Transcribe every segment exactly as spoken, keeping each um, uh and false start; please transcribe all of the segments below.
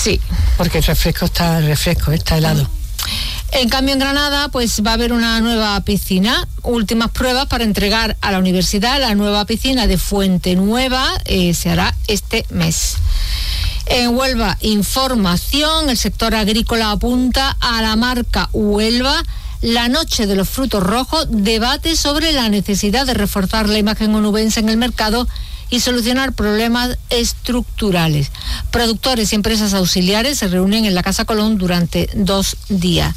Sí. Porque el refresco está, el refresco está helado. En cambio, en Granada, pues va a haber una nueva piscina. Últimas pruebas para entregar a la universidad la nueva piscina de Fuente Nueva. Eh, se hará este mes. En Huelva, información. El sector agrícola apunta a la marca Huelva. La noche de los frutos rojos, debate sobre la necesidad de reforzar la imagen onubense en el mercado y solucionar problemas estructurales. Productores y empresas auxiliares se reúnen en la Casa Colón durante dos días.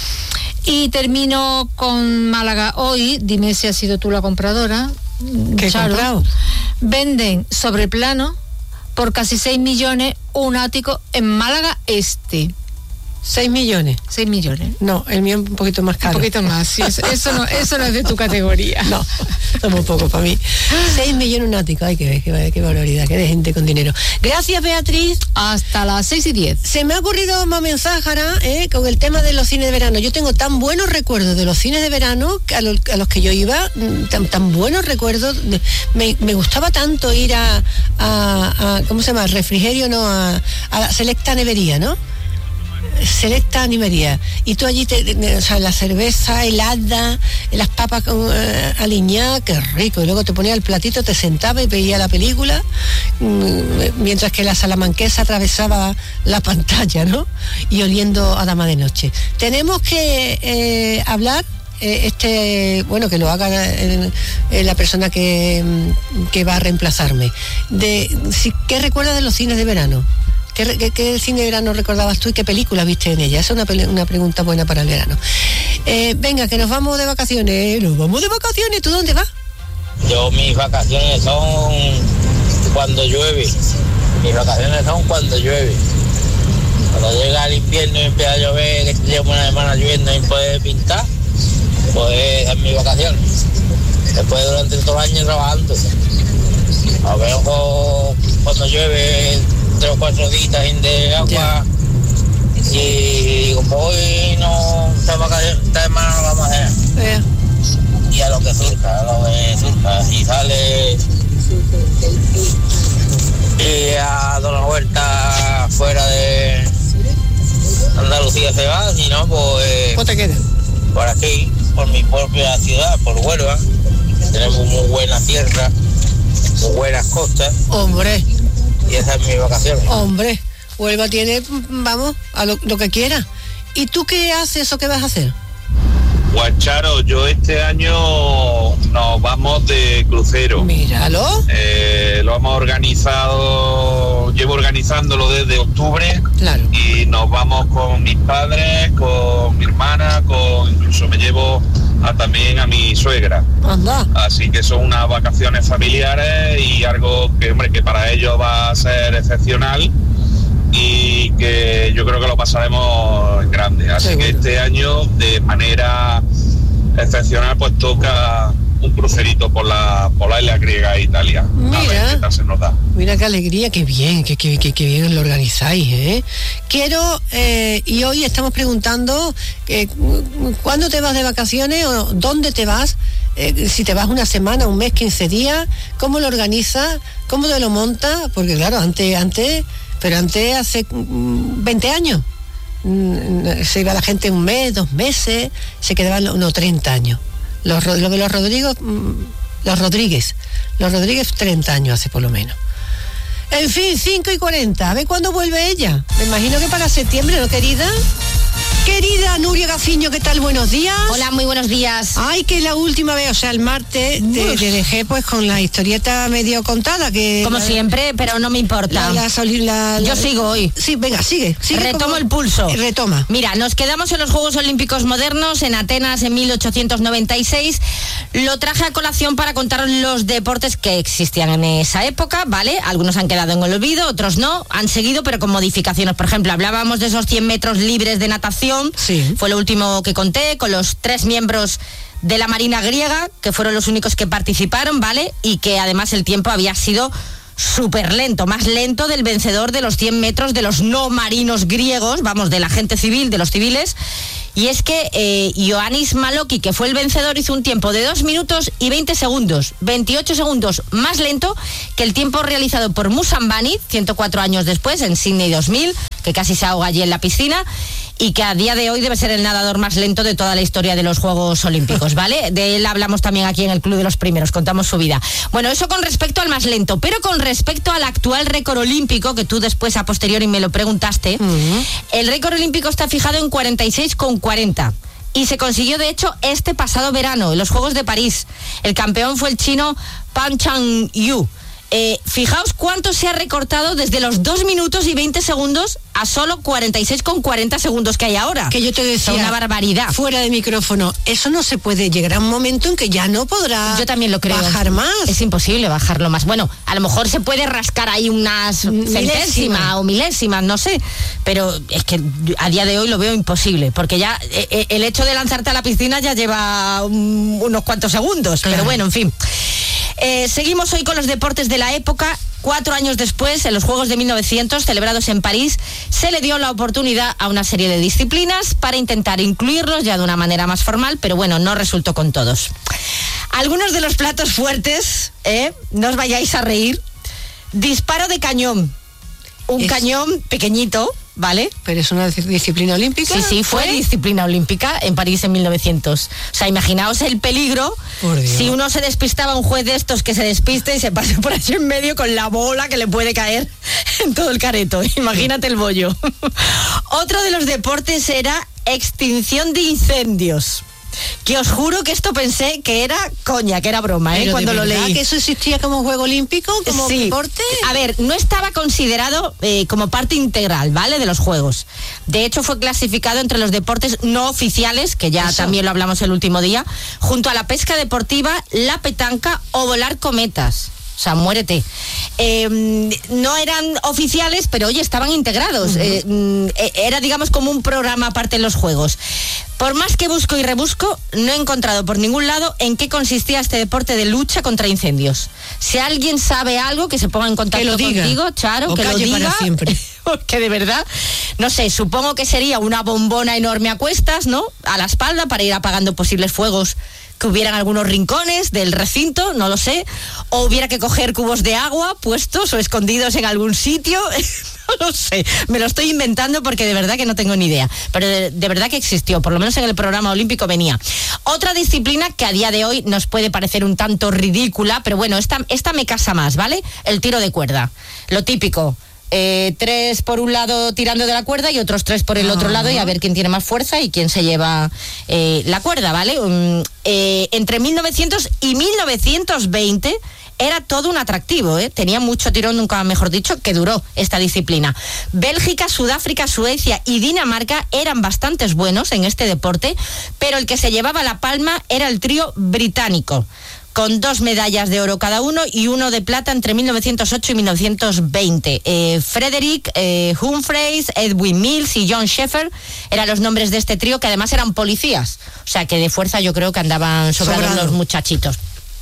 Y termino con Málaga hoy. Dime si has sido tú la compradora. ¿Qué he comprado? Venden sobre plano por casi seis millones un ático en Málaga Este. ¿Seis millones? Seis millones. No, el mío un poquito más caro. Un poquito más, sí. Eso, eso, no, eso no es de tu categoría. No, es muy poco para mí. Seis millones un ático. Ay, qué, qué, qué barbaridad, qué de gente con dinero. Gracias, Beatriz. Hasta las seis y diez. Se me ha ocurrido más mensaje, ¿eh? Con el tema de los cines de verano. Yo tengo tan buenos recuerdos de los cines de verano a, lo, a los que yo iba, tan, tan buenos recuerdos. Me, me gustaba tanto ir a, a, a, ¿cómo se llama? Refrigerio, no, a, a la Selecta Nevería, ¿no? Selecta Animería, y tú allí te, te, o sea, la cerveza helada, las papas con, uh, aliñadas, qué rico, y luego te ponía el platito, te sentaba y veía la película, mmm, mientras que la salamanquesa atravesaba la pantalla, ¿no? Y oliendo a dama de noche. Tenemos que eh, hablar eh, este, bueno, que lo haga eh, eh, la persona que, que va a reemplazarme, de si, ¿qué recuerdas de los cines de verano? ¿Qué, qué, ¿Qué cine de verano recordabas tú y qué película viste en ella? Esa es una, una pregunta buena para el verano. Eh, venga, que nos vamos de vacaciones. Nos vamos de vacaciones. ¿Tú dónde vas? Yo, mis vacaciones son cuando llueve. Mis vacaciones son cuando llueve. Cuando llega el invierno y empieza a llover, que llevo una semana lloviendo y puede pintar, pues es mi vacación. Después durante todo el año trabajando. A ver, cuando llueve tres o cuatro días de agua, yeah. Y digo, pues hoy no, esta, vacación, esta semana no vamos a hacer. Yeah. Y a lo que surja, a lo que surja, y sale y a dar una vuelta fuera de Andalucía se va, si no, pues... ¿Cómo te quedas? Por aquí, por mi propia ciudad, por Huelva, tenemos muy buena sierra, muy buenas costas. Hombre. Y esa es mi vacación. Hombre, Huelva tiene, vamos, a lo, lo que quiera. ¿Y tú qué haces o qué vas a hacer? Guacharo, yo este año nos vamos de crucero. Míralo. Eh, lo hemos organizado, llevo organizándolo desde octubre. Claro. Y nos vamos con mis padres, con mi hermana, con incluso me llevo a, también a mi suegra. Anda. Así que son unas vacaciones familiares y algo que, hombre, que para ellos va a ser excepcional y que yo creo que lo pasaremos en grande. Así Seguro. Que este año, de manera excepcional, pues toca un crucerito por la por la isla griega e Italia. Mira, a ver qué tal se nos da. Mira qué alegría, qué bien, qué, qué, qué, qué bien lo organizáis, ¿eh? Quiero, eh, y hoy estamos preguntando eh, ¿cuándo te vas de vacaciones o dónde te vas? Eh, si te vas una semana, un mes, quince días, ¿cómo lo organizas? ¿Cómo te lo montas? Porque claro, antes, antes, pero antes hace veinte años se iba la gente un mes, dos meses, se quedaban unos treinta años. Los, lo de los Rodríguez, los Rodríguez, los Rodríguez treinta años hace por lo menos. En fin, cinco y cuarenta, a ver cuándo vuelve ella. Me imagino que para septiembre, ¿no, querida? Querida Nuria Gaciño, ¿qué tal? Buenos días. Hola, muy buenos días. Ay, que la última vez, o sea, el martes te, te dejé pues con la historieta medio contada que... Como la, siempre, pero no me importa. La, la, la, la, Yo sigo hoy. Sí, venga, sigue. sigue Retomo como, el pulso. Retoma. Mira, nos quedamos en los Juegos Olímpicos Modernos en Atenas en mil ochocientos noventa y seis. Lo traje a colación para contar los deportes que existían en esa época, ¿vale? Algunos han quedado en el olvido, otros no, han seguido, pero con modificaciones. Por ejemplo, hablábamos de esos cien metros libres de natación. Sí. Fue lo último que conté, con los tres miembros de la Marina griega, que fueron los únicos que participaron, ¿vale? Y que además el tiempo había sido súper lento, más lento del vencedor de los cien metros de los no marinos griegos, vamos, de la gente civil, de los civiles. Y es que eh, Ioannis Maloki, que fue el vencedor, hizo un tiempo de dos minutos y veinte segundos, veintiocho segundos más lento que el tiempo realizado por Musa Mbani, ciento cuatro años después, en Sydney dos mil, que casi se ahoga allí en la piscina y que a día de hoy debe ser el nadador más lento de toda la historia de los Juegos Olímpicos, ¿vale? De él hablamos también aquí en el Club de los Primeros, contamos su vida. Bueno, eso con respecto al más lento, pero con respecto al actual récord olímpico, que tú después a posteriori me lo preguntaste, uh-huh. El récord olímpico está fijado en cuarenta y seis coma cuarenta. Y se consiguió, de hecho, este pasado verano, en los Juegos de París. El campeón fue el chino Pan Chang-yu. Eh, fijaos cuánto se ha recortado desde los dos minutos y veinte segundos a solo cuarenta y seis coma cuarenta segundos que hay ahora. Que yo te decía, una barbaridad. Fuera de micrófono, eso no se puede, llegar a un momento en que ya no podrá yo también lo creo. bajar más. Es imposible bajarlo más. Bueno, a lo mejor se puede rascar ahí unas centésimas o milésimas, no sé, pero es que a día de hoy lo veo imposible, porque ya eh, el hecho de lanzarte a la piscina ya lleva um, unos cuantos segundos, claro. Pero bueno, en fin. Eh, seguimos hoy con los deportes de la época. Cuatro años después, en los Juegos de mil novecientos, celebrados en París, se le dio la oportunidad a una serie de disciplinas para intentar incluirlos ya de una manera más formal, pero bueno, no resultó con todos. Algunos de los platos fuertes, ¿eh? No os vayáis a reír. Disparo de cañón. Un es... cañón pequeñito, ¿vale? Pero es una disciplina olímpica. Sí, sí, fue, fue disciplina olímpica en París en mil novecientos. O sea, imaginaos el peligro si uno se despistaba, un juez de estos que se despiste y se pase por allí en medio con la bola que le puede caer en todo el careto. Imagínate el bollo. Otro de los deportes era extinción de incendios. Que os juro que esto pensé que era coña, que era broma, ¿eh? Cuando lo leí. ¿Que eso existía como juego olímpico, como sí. deporte? A ver, no estaba considerado eh, como parte integral, ¿vale? De los Juegos. De hecho, fue clasificado entre los deportes no oficiales, que ya eso. También lo hablamos el último día, junto a la pesca deportiva, la petanca o volar cometas. O sea, muérete. Eh, no eran oficiales, pero oye, estaban integrados. Uh-huh. Eh, era, digamos, como un programa aparte en los Juegos. Por más que busco y rebusco, no he encontrado por ningún lado en qué consistía este deporte de lucha contra incendios. Si alguien sabe algo, que se ponga en contacto que lo diga. contigo, Charo, o que lo diga. Para siempre. Porque de verdad, no sé, supongo que sería una bombona enorme a cuestas, ¿no? A la espalda para ir apagando posibles fuegos que hubieran algunos rincones del recinto, no lo sé, o hubiera que coger cubos de agua puestos o escondidos en algún sitio, no lo sé, me lo estoy inventando porque de verdad que no tengo ni idea, pero de, de verdad que existió, por lo menos en el programa olímpico venía. Otra disciplina que a día de hoy nos puede parecer un tanto ridícula, pero bueno, esta, esta me casa más, ¿vale? El tiro de cuerda, lo típico. Eh, tres por un lado tirando de la cuerda y otros tres por el otro uh-huh. lado y a ver quién tiene más fuerza y quién se lleva eh, la cuerda, ¿vale? Um, eh, entre mil novecientos y mil novecientos veinte era todo un atractivo, ¿eh? Tenía mucho tirón, nunca mejor dicho, que duró esta disciplina. Bélgica, Sudáfrica, Suecia y Dinamarca eran bastantes buenos en este deporte, pero el que se llevaba la palma era el trío británico, con dos medallas de oro cada uno y uno de plata entre mil novecientos ocho y mil novecientos veinte. Eh, Frederick eh, Humphreys, Edwin Mills y John Sheffer eran los nombres de este trío, que además eran policías. O sea que de fuerza yo creo que andaban sobrados Sobrado. los muchachitos.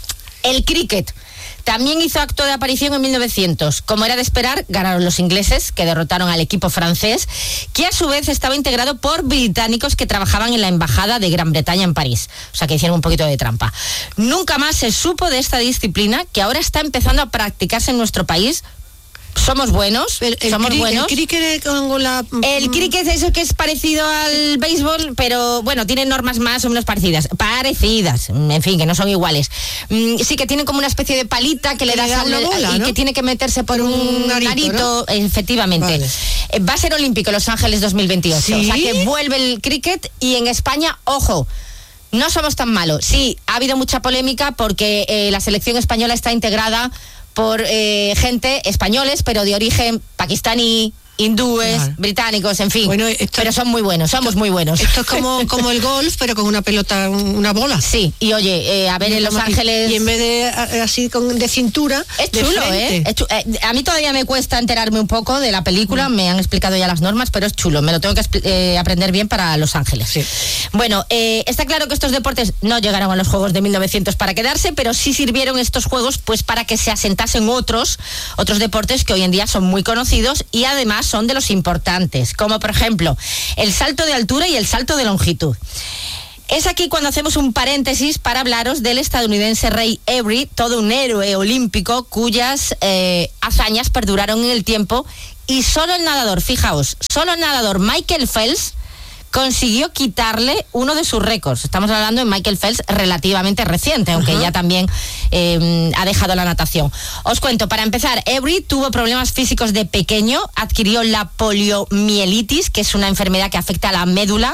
El cricket también hizo acto de aparición en mil novecientos. Como era de esperar, ganaron los ingleses, que derrotaron al equipo francés, que a su vez estaba integrado por británicos que trabajaban en la embajada de Gran Bretaña en París. O sea que hicieron un poquito de trampa. Nunca más se supo de esta disciplina, que ahora está empezando a practicarse en nuestro país. Somos buenos, el, el somos cri- buenos. El cricket con la... El cricket es eso que es parecido al béisbol, pero bueno, tiene normas más o menos parecidas. Parecidas, en fin, que no son iguales. Mm, sí que tiene como una especie de palita que, que le das a una bola, y ¿no? que tiene que meterse por un, un arito, arito ¿no? efectivamente. Vale. Eh, va a ser olímpico Los Ángeles dos mil veintiocho. ¿Sí? O sea que vuelve el cricket y en España, ojo, no somos tan malos. Sí, ha habido mucha polémica porque eh, la selección española está integrada por eh, gente españoles, pero de origen pakistaní, hindúes, claro. británicos, en fin. Bueno, esto, pero son muy buenos, somos esto, muy buenos. Esto es como, como el golf, pero con una pelota, una bola. Sí, y oye, eh, a ver, y en Los Ángeles... Y en vez de así con, de cintura, es chulo, ¿eh? Es chulo. eh. A mí todavía me cuesta enterarme un poco de la película, mm. me han explicado ya las normas, pero es chulo, me lo tengo que eh, aprender bien para Los Ángeles. Sí. Bueno, eh, está claro que estos deportes no llegaron a los Juegos de mil novecientos para quedarse, pero sí sirvieron estos Juegos pues para que se asentasen otros, otros deportes que hoy en día son muy conocidos y además son de los importantes, como por ejemplo el salto de altura y el salto de longitud. Es aquí cuando hacemos un paréntesis para hablaros del estadounidense Ray Avery, todo un héroe olímpico cuyas eh, hazañas perduraron en el tiempo y solo el nadador, fijaos, solo el nadador Michael Phelps consiguió quitarle uno de sus récords. Estamos hablando de Michael Phelps relativamente reciente, aunque uh-huh. ya también eh, ha dejado la natación. Os cuento, para empezar, Every tuvo problemas físicos de pequeño, adquirió la poliomielitis, que es una enfermedad que afecta a la médula.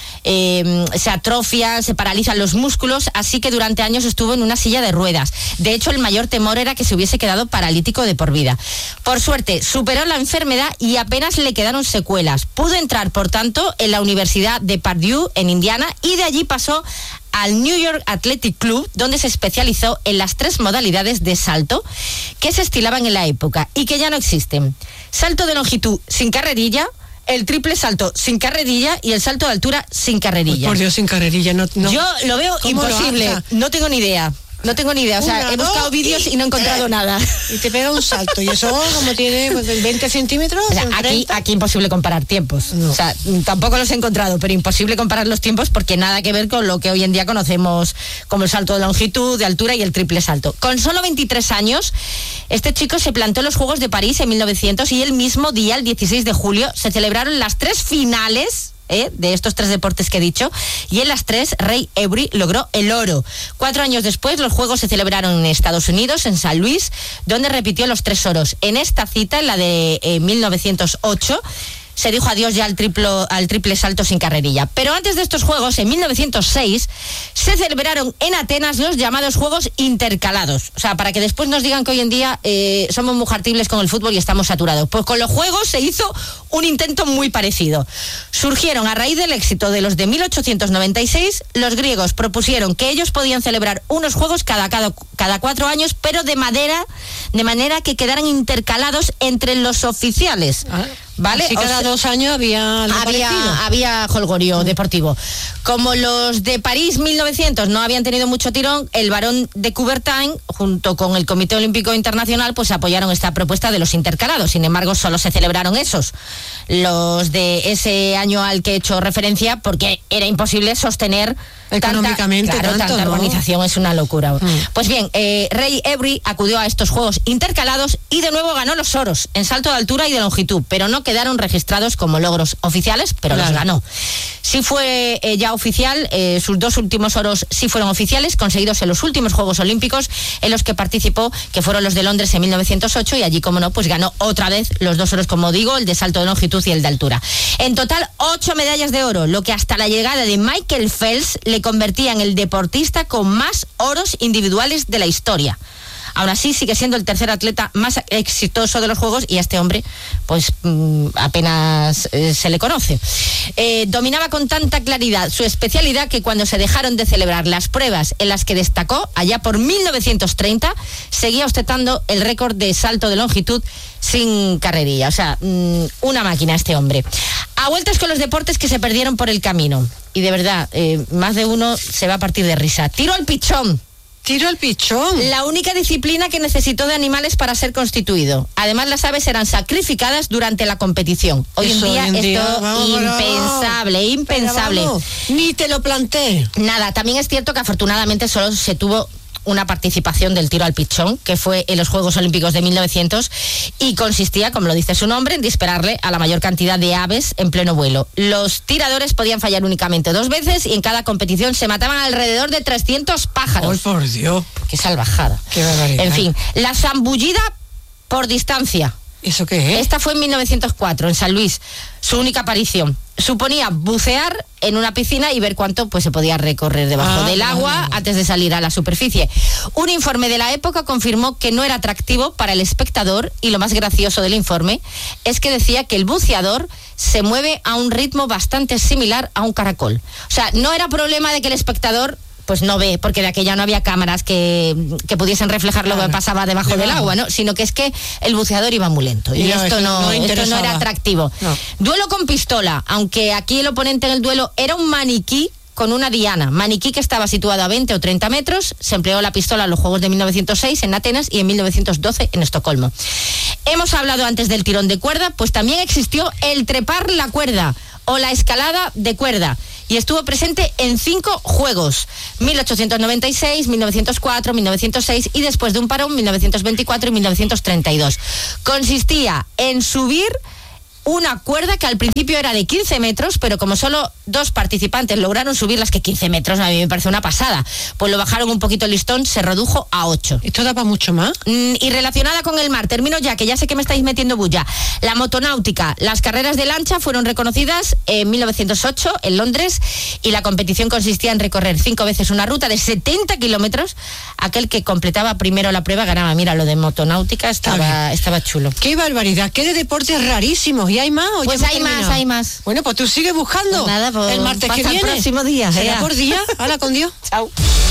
Eh, se atrofian, se paralizan los músculos, así que durante años estuvo en una silla de ruedas. De hecho, el mayor temor era que se hubiese quedado paralítico de por vida. Por suerte, superó la enfermedad y apenas le quedaron secuelas. Pudo entrar, por tanto, en la Universidad de Purdue, en Indiana, y de allí pasó al New York Athletic Club, donde se especializó en las tres modalidades de salto que se estilaban en la época y que ya no existen. Salto de longitud sin carrerilla, el triple salto sin carrerilla y el salto de altura sin carrerilla. Por Dios, sin carrerilla, no, no. Yo lo veo imposible, lo no tengo ni idea. No tengo ni idea, o sea, Una, he buscado vídeos y, y no he encontrado eh, nada. Y te pega un salto, y eso como tiene pues, veinte centímetros. O sea, aquí, aquí imposible comparar tiempos. No. O sea, tampoco los he encontrado, pero imposible comparar los tiempos porque nada que ver con lo que hoy en día conocemos como el salto de longitud, de altura y el triple salto. Con solo veintitrés años, este chico se plantó en los Juegos de París en mil novecientos y el mismo día, el dieciséis de julio, se celebraron las tres finales ¿Eh? de estos tres deportes que he dicho, y en las tres Ray Every logró el oro. Cuatro años después los Juegos se celebraron en Estados Unidos, en San Luis, donde repitió los tres oros. En esta cita, en la de eh, mil novecientos ocho, se dijo adiós ya al, triplo, al triple salto sin carrerilla. Pero antes de estos Juegos, en mil novecientos seis, se celebraron en Atenas los llamados Juegos Intercalados. O sea, para que después nos digan que hoy en día eh, somos muy hartibles con el fútbol y estamos saturados. Pues con los Juegos se hizo un intento muy parecido. Surgieron a raíz del éxito de los de mil ochocientos noventa y seis, los griegos propusieron que ellos podían celebrar unos Juegos cada, cada, cada cuatro años, pero de madera, de manera que quedaran intercalados entre los oficiales. Ah. ¿Vale? Así cada o sea, dos años había algo había, había jolgorio mm. deportivo. Como los de París mil novecientos no habían tenido mucho tirón, el Barón de Coubertin, junto con el Comité Olímpico Internacional, pues apoyaron esta propuesta de los intercalados. Sin embargo, solo se celebraron esos, los de ese año al que he hecho referencia, porque era imposible sostener económicamente tanta, claro, tanto, tanta ¿no? organización, es una locura. Mm. Pues bien, eh, Ray Every acudió a estos Juegos Intercalados y de nuevo ganó los oros en salto de altura y de longitud, pero no quedaron registrados como logros oficiales, pero claro. los ganó. Sí fue eh, ya oficial, eh, sus dos últimos oros sí fueron oficiales, conseguidos en los últimos Juegos Olímpicos en los que participó, que fueron los de Londres en mil novecientos ocho, y allí, como no, pues ganó otra vez los dos oros, como digo, el de salto de longitud y el de altura. En total, ocho medallas de oro, lo que hasta la llegada de Michael Phelps le convertía en el deportista con más oros individuales de la historia. Aún así, sigue siendo el tercer atleta más exitoso de los Juegos y a este hombre, pues mmm, apenas eh, se le conoce. Eh, dominaba con tanta claridad su especialidad que cuando se dejaron de celebrar las pruebas en las que destacó, allá por mil novecientos treinta, seguía ostentando el récord de salto de longitud sin carrerilla. O sea, mmm, una máquina este hombre. A vueltas con los deportes que se perdieron por el camino. Y de verdad, eh, más de uno se va a partir de risa. Tiro al pichón. Tiro al pichón. La única disciplina que necesitó de animales para ser constituido. Además, las aves eran sacrificadas durante la competición. Hoy Eso en día, hoy en día esto vamos, impensable, vamos. impensable. Vamos, ni te lo planteé. Nada, también es cierto que afortunadamente solo se tuvo una participación del tiro al pichón, que fue en los Juegos Olímpicos de mil novecientos, y consistía, como lo dice su nombre, en dispararle a la mayor cantidad de aves en pleno vuelo. Los tiradores podían fallar únicamente dos veces y en cada competición se mataban alrededor de trescientos pájaros. ¡Ay, por Dios! ¡Qué salvajada! ¡Qué barbaridad! En fin, la zambullida por distancia. ¿Eso qué es? Esta fue en mil novecientos cuatro, en San Luis, su única aparición. Suponía bucear en una piscina y ver cuánto pues se podía recorrer debajo ah, del agua no, no. antes de salir a la superficie. Un informe de la época confirmó que no era atractivo para el espectador, y lo más gracioso del informe es que decía que el buceador se mueve a un ritmo bastante similar a un caracol. O sea, no era problema de que el espectador pues no ve, porque de aquella no había cámaras que, que pudiesen reflejar claro, lo que pasaba debajo, debajo del agua, ¿no? Sino que es que el buceador iba muy lento y, y no, esto, no, no esto no era atractivo. No. Duelo con pistola, aunque aquí el oponente en el duelo era un maniquí con una diana, maniquí que estaba situado a veinte o treinta metros. Se empleó la pistola en los Juegos de mil novecientos seis en Atenas y en mil novecientos doce en Estocolmo. Hemos hablado antes del tirón de cuerda, pues también existió el trepar la cuerda o la escalada de cuerda, y estuvo presente en cinco juegos, mil ochocientos noventa y seis, mil novecientos cuatro, mil novecientos seis y después de un parón, mil novecientos veinticuatro y mil novecientos treinta y dos. Consistía en subir una cuerda que al principio era de quince metros, pero como solo dos participantes lograron subir las que quince metros, a mí me parece una pasada, pues lo bajaron un poquito el listón, se redujo a ocho. ¿Esto da para mucho más? Mm, y relacionada con el mar, termino ya, que ya sé que me estáis metiendo bulla. La motonáutica, las carreras de lancha fueron reconocidas en mil novecientos ocho en Londres y la competición consistía en recorrer cinco veces una ruta de setenta kilómetros. Aquel que completaba primero la prueba ganaba. Mira, lo de motonáutica estaba, estaba chulo. ¡Qué barbaridad! ¡Qué de deportes rarísimos! ¿Y hay más? ¿O pues ya hay terminado? más, hay más. Bueno, pues tú sigues buscando. Pues nada, pues el martes que pasa viene. el próximo día. ¿Será ya. por día? Hala, con Dios. Chao.